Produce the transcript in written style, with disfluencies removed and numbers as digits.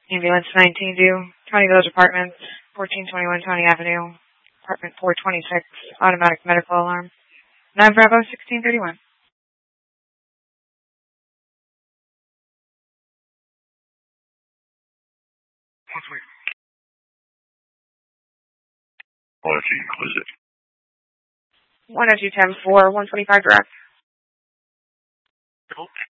Ambulance 19 due, County Village Apartments, 1421 County Avenue, apartment 426, automatic medical alarm. 9 Bravo 1631. Why don't you close it? 10210 4, 125 direct.